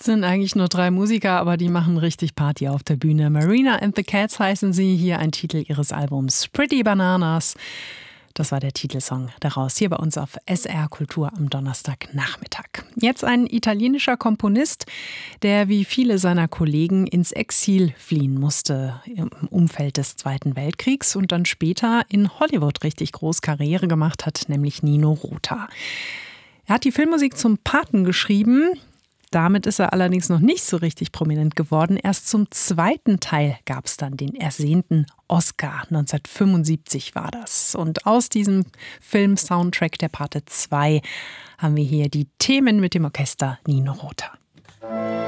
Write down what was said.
Sind eigentlich nur 3 Musiker, aber die machen richtig Party auf der Bühne. Marina and the Cats heißen sie, hier ein Titel ihres Albums Pretty Bananas. Das war der Titelsong daraus, hier bei uns auf SR Kultur am Donnerstagnachmittag. Jetzt ein italienischer Komponist, der wie viele seiner Kollegen ins Exil fliehen musste im Umfeld des Zweiten Weltkriegs und dann später in Hollywood richtig groß Karriere gemacht hat, nämlich Nino Rota. Er hat die Filmmusik zum Paten geschrieben. Damit ist er allerdings noch nicht so richtig prominent geworden. Erst zum zweiten Teil gab es dann den ersehnten Oscar. 1975 war das. Und aus diesem Film-Soundtrack der Pate 2 haben wir hier die Themen mit dem Orchester Nino Rota.